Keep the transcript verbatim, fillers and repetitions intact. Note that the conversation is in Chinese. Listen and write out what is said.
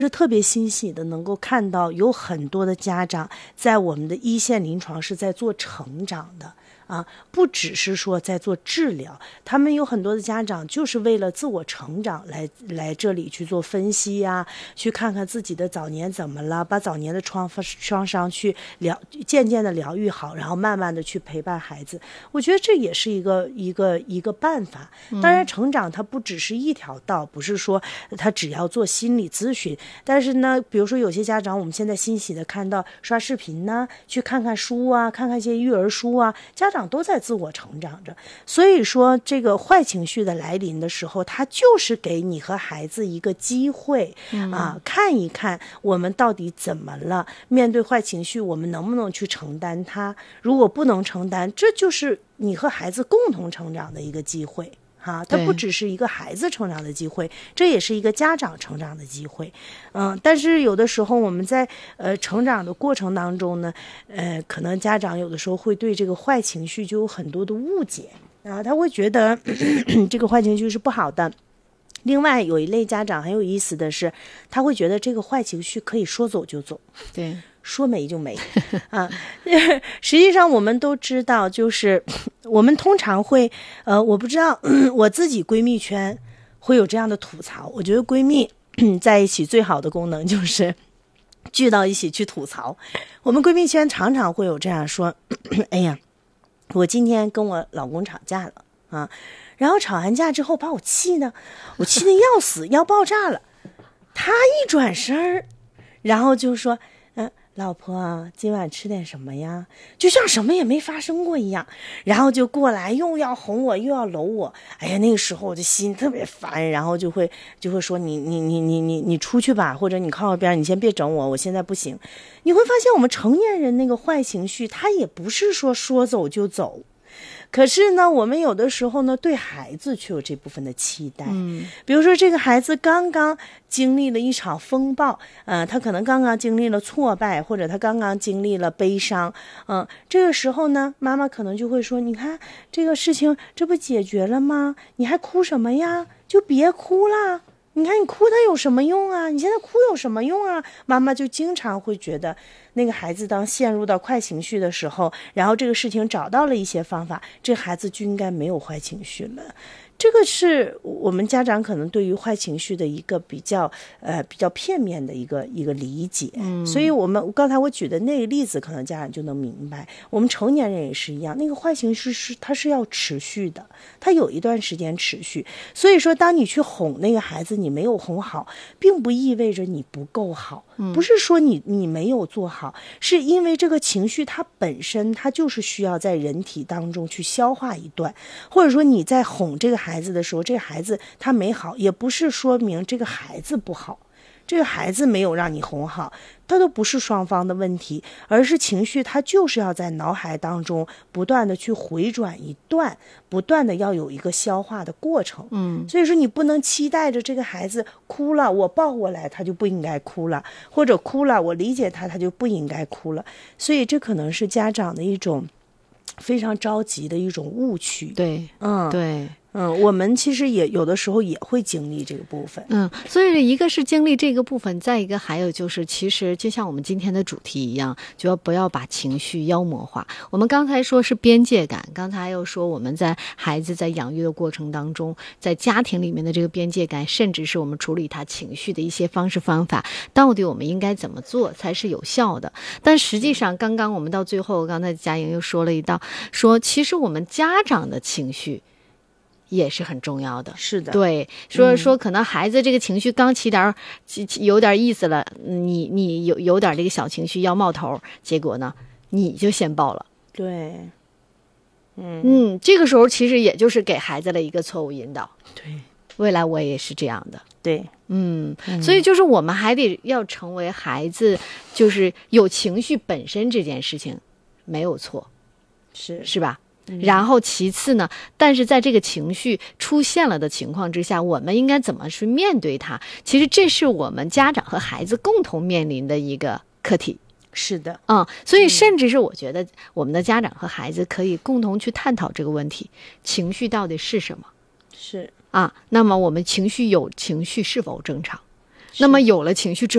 是特别欣喜的能够看到有很多的家长在我们的一线临床是在做成长的啊，不只是说在做治疗，他们有很多的家长就是为了自我成长来来这里去做分析呀、啊，去看看自己的早年怎么了，把早年的创创伤去疗，渐渐的疗愈好，然后慢慢的去陪伴孩子。我觉得这也是一个一个一个办法。当然，成长它不只是一条道，不是说他只要做心理咨询，但是呢，比如说有些家长，我们现在欣喜的看到刷视频呢，去看看书啊，看看一些育儿书啊，家长都在自我成长着。所以说这个坏情绪的来临的时候，它就是给你和孩子一个机会、嗯、啊，看一看我们到底怎么了，面对坏情绪我们能不能去承担它，如果不能承担，这就是你和孩子共同成长的一个机会哈，它不只是一个孩子成长的机会，这也是一个家长成长的机会。嗯，但是有的时候我们在呃成长的过程当中呢，呃，可能家长有的时候会对这个坏情绪就有很多的误解啊，他会觉得咳咳这个坏情绪是不好的。另外有一类家长很有意思的是，他会觉得这个坏情绪可以说走就走， 对， 说没就没啊。实际上我们都知道，就是我们通常会呃，我不知道我自己闺蜜圈会有这样的吐槽。我觉得闺蜜在一起最好的功能就是聚到一起去吐槽。我们闺蜜圈常常会有这样说，哎呀，我今天跟我老公吵架了啊，然后吵完架之后把我气的，我气得要死要爆炸了。他一转身然后就说，嗯、呃，老婆今晚吃点什么呀？就像什么也没发生过一样，然后就过来又要哄我又要搂我。哎呀，那个时候我的心特别烦，然后就会就会说你你你你你你出去吧，或者你靠边，你先别整我，我现在不行。你会发现我们成年人那个坏情绪，他也不是说说走就走。可是呢，我们有的时候呢，对孩子却有这部分的期待。嗯，比如说这个孩子刚刚经历了一场风暴，呃，他可能刚刚经历了挫败，或者他刚刚经历了悲伤，嗯、呃，这个时候呢，妈妈可能就会说：“你看这个事情，这不解决了吗？你还哭什么呀？就别哭了。”你看你哭它有什么用啊？你现在哭有什么用啊？妈妈就经常会觉得那个孩子当陷入到坏情绪的时候，然后这个事情找到了一些方法，这孩子就应该没有坏情绪了。这个是我们家长可能对于坏情绪的一个比较呃比较片面的一个一个理解。嗯，所以我们刚才我举的那个例子，可能家长就能明白，我们成年人也是一样，那个坏情绪是它是要持续的，它有一段时间持续。所以说，当你去哄那个孩子，你没有哄好，并不意味着你不够好，不是说你你没有做好，是因为这个情绪它本身它就是需要在人体当中去消化一段，或者说你在哄这个孩子。孩子的时候，这个孩子他没好，也不是说明这个孩子不好，这个孩子没有让你哄好，它都不是双方的问题，而是情绪它就是要在脑海当中不断的去回转一段，不断的要有一个消化的过程。嗯，所以说你不能期待着这个孩子哭了我抱过来他就不应该哭了，或者哭了我理解他他就不应该哭了。所以这可能是家长的一种非常着急的一种误区。 对， 嗯， 对。 嗯，我们其实也有的时候也会经历这个部分。 嗯，所以一个是经历这个部分，再一个还有就是，其实就像我们今天的主题一样，就要不要把情绪妖魔化。我们刚才说是边界感，刚才又说我们在孩子在养育的过程当中，在家庭里面的这个边界感，甚至是我们处理他情绪的一些方式方法，到底我们应该怎么做才是有效的？但实际上，刚刚我们到最后，刚才佳莹又说了一道，说其实我们家长的情绪也是很重要的。 是的， 对，说说可能孩子这个情绪刚起点有点意思了，你你有有点这个小情绪要冒头，结果呢你就先爆了。 对，嗯嗯，这个时候其实也就是给孩子的一个错误引导。 对， 未来我也是这样的。 对， 嗯，所以就是我们还得要成为孩子，就是有情绪本身这件事情没有错， 是是吧？然后其次呢，但是在这个情绪出现了的情况之下，我们应该怎么去面对它？其实这是我们家长和孩子共同面临的一个课题。 是的， 嗯，所以甚至是我觉得我们的家长和孩子可以共同去探讨这个问题：情绪到底是什么？ 是啊，那么我们情绪有情绪是否正常？ 那么有了情绪之后